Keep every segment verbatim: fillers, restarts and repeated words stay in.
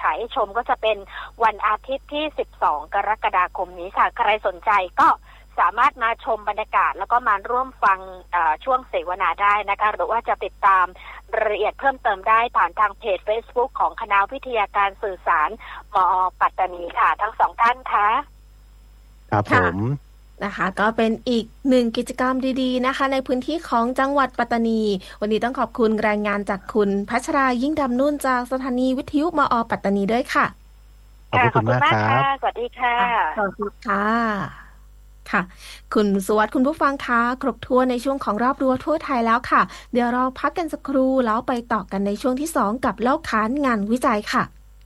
ายให้ชมก็จะเป็นวันอาทิตย์ที่สิบสองกรกฎาคมนี้ค่ะใครสนใจก็สามารถมาชมบรรยากาศแล้วก็มาร่วมฟังช่วงเสวนาได้นะคะหรือว่าจะติดตามรายละเอียดเพิ่มเติมได้ผ่านทางเพจ Facebook ของคณะวิทยาการสื่อสารมอ.ปัตตานีค่ะทั้งสองท่านค่ะครับผมนะคะก็เป็นอีกหนึ่งกิจกรรมดีๆนะคะในพื้นที่ของจังหวัดปัตตานีวันนี้ต้องขอบคุณรายงานจากคุณพัชรายิ่งดำนุ่นจากสถานีวิทยุมอ.ปัตตานีด้วยค่ะขอบคุณมากครับสวัสดีค่ะสวัสดีค่ะค่ะคุณสุวัสดิ์คุณผู้ฟังคะครบถ้วนในช่วงของรอบรั้วทั่วไทยแล้วค่ะเดี๋ยวเราพักกันสักครู่แล้วไปต่อกันในช่วงที่สองกับเล่าขานงานวิจัยค่ะ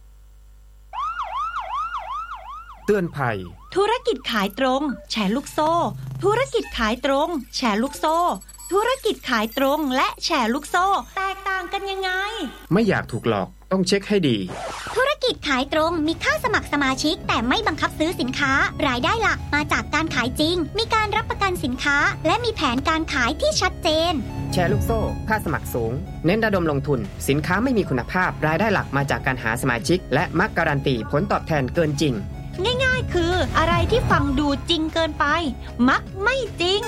เตือนภัยธุรกิจขายตรงแชร์ลูกโซ่ธุรกิจขายตรงแชร์ลูกโซ่ธุรกิจขายตรงและแชร์ลูกโซ่แตกต่างกันยังไงไม่อยากถูกหลอกต้องเช็คให้ดีธุรกิจขายตรงมีค่าสมัครสมาชิกแต่ไม่บังคับซื้อสินค้ารายได้หลักมาจากการขายจริงมีการรับประกันสินค้าและมีแผนการขายที่ชัดเจนแชร์ลูกโซ่ค่าสมัครสูงเน้นระดมลงทุนสินค้าไม่มีคุณภาพรายได้หลักมาจากการหาสมาชิกและมักการันตีผลตอบแทนเกินจริงง่ายๆคืออะไรที่ฟังดูจริงเกินไปมักไม่จริง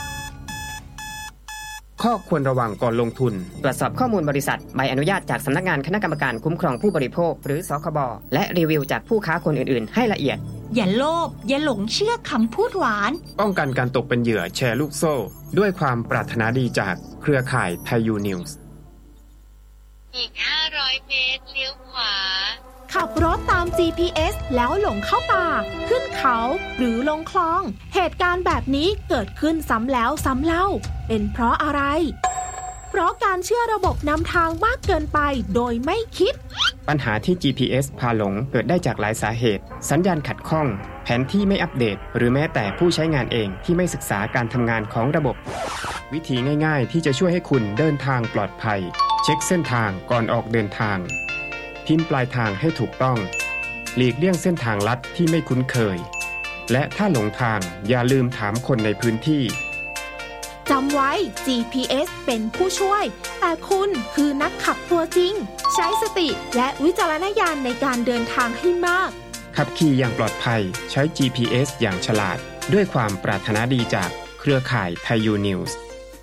ข้อควรระวังก่อนลงทุนตรวจสอบข้อมูลบริษัทใบอนุญาตจากสำนักงานคณะกรรมการคุ้มครองผู้บริโภคหรือสคบและรีวิวจากผู้ค้าคนอื่นๆให้ละเอียดอย่าโลภอย่าหลงเชื่อคำพูดหวานป้องกันการตกเป็นเหยื่อแชร์ลูกโซ่ด้วยความปรารถนาดีจากเครือข่ายไทยยูนิวส์อีกห้าร้อยเมตรเลี้ยวขวาขับรถตาม จี พี เอส แล้วหลงเข้าป่าขึ้นเขาหรือลงคลองเหตุการณ์แบบนี้เกิดขึ้นซ้ำแล้วซ้ำเล่าเป็นเพราะอะไรเพราะการเชื่อระบบนำทางมากเกินไปโดยไม่คิดปัญหาที่ จี พี เอส พาหลงเกิดได้จากหลายสาเหตุสัญญาณขัดข้องแผนที่ไม่อัปเดตหรือแม้แต่ผู้ใช้งานเองที่ไม่ศึกษาการทำงานของระบบวิธีง่ายๆที่จะช่วยให้คุณเดินทางปลอดภัยเช็คเส้นทางก่อนออกเดินทางพิมพ์ปลายทางให้ถูกต้องหลีกเลี่ยงเส้นทางลัดที่ไม่คุ้นเคยและถ้าหลงทางอย่าลืมถามคนในพื้นที่จำไว้ จี พี เอส เป็นผู้ช่วยแต่คุณคือนักขับตัวจริงใช้สติและวิจารณญาณในการเดินทางให้มากขับขี่อย่างปลอดภัยใช้ จี พี เอส อย่างฉลาดด้วยความปรารถนาดีจากเครือข่ายไทยยูนิวส์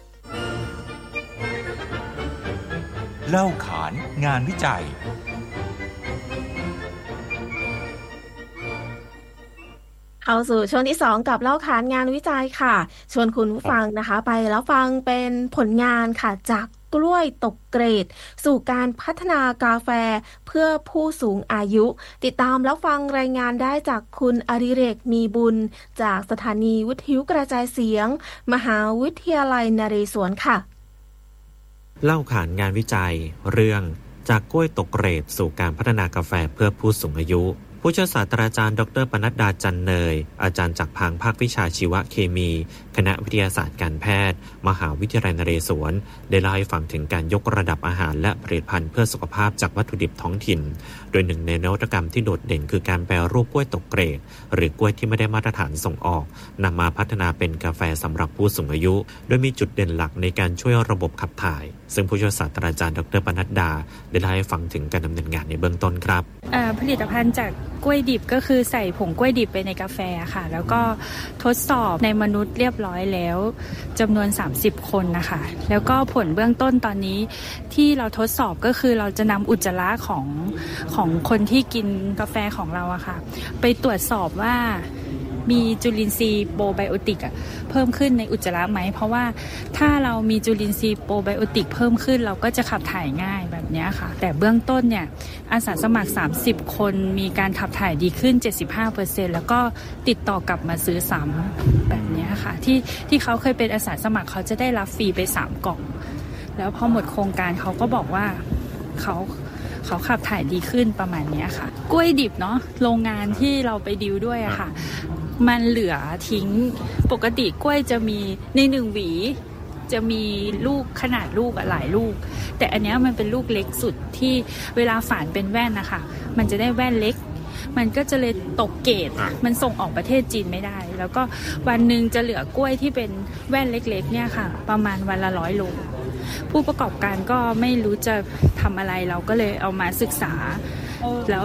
เล่าขานงานวิจัยเข้าสู่ช่วงที่สองกับเล่าขานงานวิจัยค่ะชวนคุณผู้ฟังนะคะไปแล้วฟังเป็นผลงานค่ะจากกล้วยตกเกรดสู่การพัฒนากาแฟเพื่อผู้สูงอายุติดตามแล้วฟังรายงานได้จากคุณอดิเรกมีบุญจากสถานีวิทยุกระจายเสียงมหาวิทยาลัยนเรศวรค่ะเล่าขานงานวิจัยเรื่องจากกล้วยตกเกรดสู่การพัฒนากาแฟเพื่อผู้สูงอายุผู้ช่วยศาสตราจารย์ดร.ปนัดดาจันเนยอาจารย์จากภาคภาควิชาชีวเคมีคณะวิทยาศาสตร์การแพทย์มหาวิทยาลัยนเรศวรได้เล่าให้ฟังถึงการยกระดับอาหารและผลิตภัณฑ์เพื่อสุขภาพจากวัตถุดิบท้องถิ่นโดยหนึ่งในนวัตกรรมที่โดดเด่นคือการแปรรูปกล้วยตกเกรดหรือกล้วยที่ไม่ได้มาตรฐานส่งออกนำมาพัฒนาเป็นกาแฟสำหรับผู้สูงอายุโดยมีจุดเด่นหลักในการช่วยระบบขับถ่ายซึ่งผู้ช่วยศาสตราจารย์ดร.ปนัดดาได้เล่าให้ฟังถึงการดำเนินงานในเบื้องต้นครับผลิตภัณฑ์จากกล้วยดิบก็คือใส่ผงกล้วยดิบไปในกาแฟค่ะแล้วก็ทดสอบในมนุษย์เรียบร้อยแล้วจำนวนสามสิบคนนะคะแล้วก็ผลเบื้องต้นตอนนี้ที่เราทดสอบก็คือเราจะนำอุจจาระของของคนที่กินกาแฟของเราอะค่ะไปตรวจสอบว่ามีจุลินทรีย์โปรไบโอติกเพิ่มขึ้นในอุจจาระไหมเพราะว่าถ้าเรามีจุลินทรีย์โปรไบโอติกเพิ่มขึ้นเราก็จะขับถ่ายง่ายแบบนี้ค่ะแต่เบื้องต้นเนี่ยอาสาสมัครสามสิบคนมีการขับถ่ายดีขึ้น เจ็ดสิบห้าเปอร์เซ็นต์ แล้วก็ติดต่อกลับมาซื้อซ้ำแบบนี้ค่ะที่ที่เขาเคยเป็นอาสาสมัครเขาจะได้รับฟรีไปสามกล่องแล้วพอหมดโครงการเขาก็บอกว่าเขาเขาขับถ่ายดีขึ้นประมาณนี้ค่ะกล้วยดิบเนาะโรงงานที่เราไปดิวด้วยอะค่ะมันเหลือทิ้งปกติกล้วยจะมีในหนึ่งหวีจะมีลูกขนาดลูกหลายลูกแต่อันนี้มันเป็นลูกเล็กสุดที่เวลาฝานเป็นแว่นนะคะมันจะได้แว่นเล็กมันก็จะเลยตกเกรดมันส่งออกประเทศจีนไม่ได้แล้วก็วันหนึ่งจะเหลือกล้วยที่เป็นแว่นเล็กๆเนี่ยค่ะประมาณวันละร้อยโลผู้ประกอบการก็ไม่รู้จะทำอะไรเราก็เลยเอามาศึกษาแล้ว